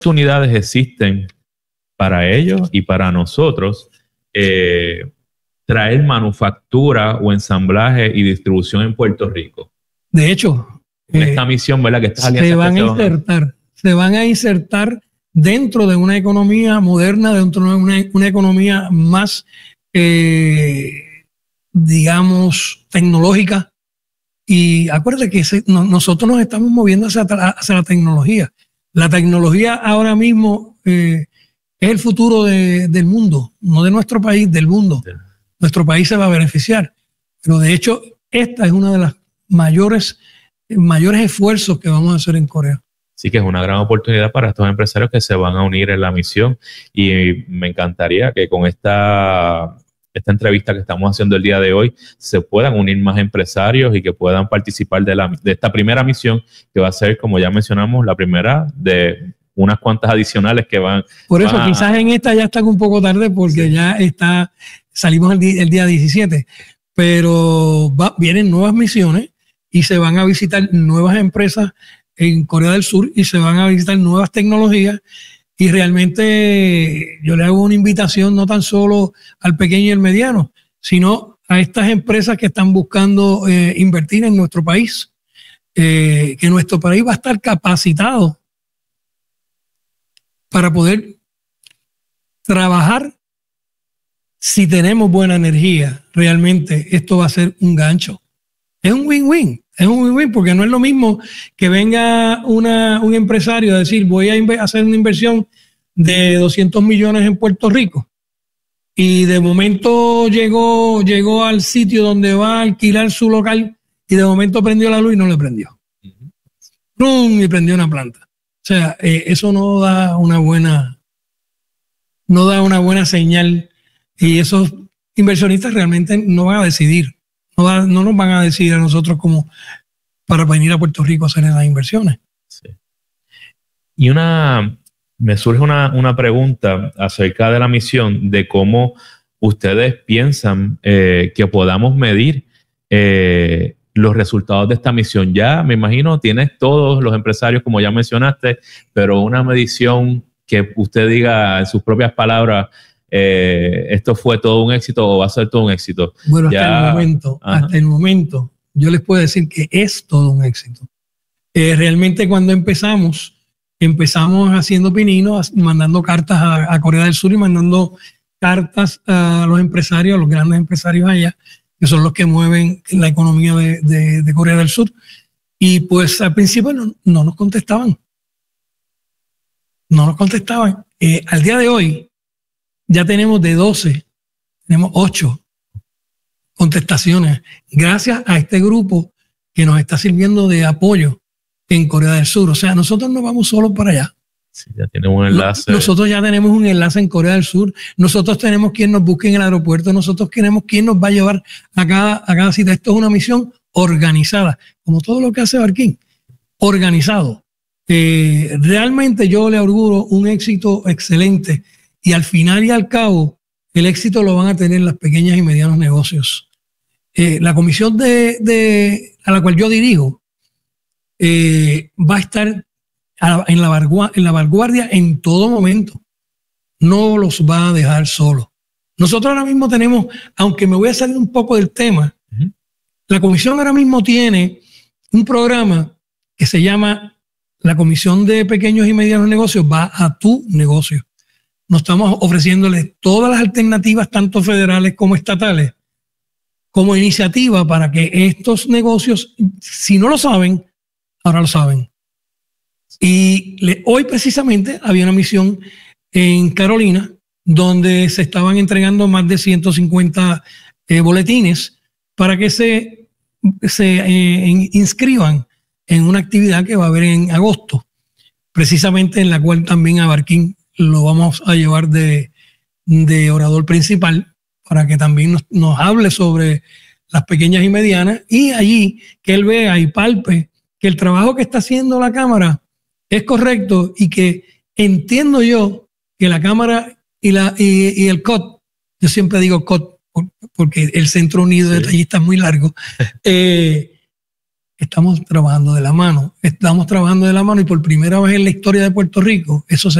oportunidades existen para ellos y para nosotros traer manufactura o ensamblaje y distribución en Puerto Rico? De hecho, esta misión, ¿verdad? Que estas alianzas se van a insertar dentro de una economía moderna, dentro de una economía más, digamos, tecnológica. Y acuérdate que nosotros nos estamos moviendo hacia la tecnología. La tecnología ahora mismo es el futuro del mundo, no de nuestro país, del mundo. Sí. Nuestro país se va a beneficiar. Pero de hecho, esta es una de las mayores esfuerzos que vamos a hacer en Corea. Sí, que es una gran oportunidad para estos empresarios que se van a unir en la misión. Y me encantaría que con esta entrevista que estamos haciendo el día de hoy se puedan unir más empresarios y que puedan participar de esta primera misión, que va a ser, como ya mencionamos, la primera de unas cuantas adicionales que van. Por eso quizás en esta ya están un poco tarde porque sí, ya salimos el día 17, pero vienen nuevas misiones y se van a visitar nuevas empresas en Corea del Sur y se van a visitar nuevas tecnologías. Y realmente yo le hago una invitación no tan solo al pequeño y el mediano, sino a estas empresas que están buscando invertir en nuestro país, que nuestro país va a estar capacitado para poder trabajar. Si tenemos buena energía, realmente esto va a ser un gancho. Es un win-win. Es un win-win porque no es lo mismo que venga un empresario a decir voy a hacer una inversión de 200 millones en Puerto Rico y de momento llegó al sitio donde va a alquilar su local y de momento prendió la luz y no le prendió. Y prendió una planta. O sea, eso no da una buena señal y esos inversionistas realmente no van a decidir. No nos van a decidir a nosotros como para venir a Puerto Rico a hacer las inversiones. Sí. Y me surge una pregunta acerca de la misión, de cómo ustedes piensan que podamos medir los resultados de esta misión. Ya me imagino tienes todos los empresarios, como ya mencionaste, pero una medición que usted diga en sus propias palabras, esto fue todo un éxito o va a ser todo un éxito. Bueno, hasta el momento, yo les puedo decir que es todo un éxito. Realmente cuando empezamos haciendo pininos, mandando cartas a Corea del Sur y mandando cartas a los empresarios, a los grandes empresarios allá, que son los que mueven la economía de Corea del Sur. Y pues al principio no nos contestaban. No nos contestaban. Al día de hoy, ya tenemos de 12, tenemos 8 contestaciones gracias a este grupo que nos está sirviendo de apoyo en Corea del Sur. O sea, nosotros no vamos solo para allá. Sí, ya tenemos un enlace. Nosotros ya tenemos un enlace en Corea del Sur. Nosotros tenemos quien nos busque en el aeropuerto. Nosotros tenemos quien nos va a llevar a cada cita. Esto es una misión organizada, como todo lo que hace Barquín, organizado. Realmente yo le auguro un éxito excelente. Y al final y al cabo, el éxito lo van a tener las pequeñas y medianos negocios. La comisión a la cual yo dirijo va a estar en la vanguardia en todo momento. No los va a dejar solos. Nosotros ahora mismo tenemos, aunque me voy a salir un poco del tema, la comisión ahora mismo tiene un programa que se llama la Comisión de Pequeños y Medianos Negocios va a tu negocio. Nos estamos ofreciéndoles todas las alternativas, tanto federales como estatales, como iniciativa para que estos negocios, si no lo saben, ahora lo saben. Y hoy precisamente había una misión en Carolina donde se estaban entregando más de 150 boletines para que se inscriban en una actividad que va a haber en agosto, precisamente en la cual también a Barquín lo vamos a llevar de orador principal para que también nos hable sobre las pequeñas y medianas y allí que él vea y palpe que el trabajo que está haciendo la Cámara es correcto y que entiendo yo que la Cámara y el COT, yo siempre digo COT porque el Centro Unido de Detallistas es muy largo, estamos trabajando de la mano y por primera vez en la historia de Puerto Rico eso se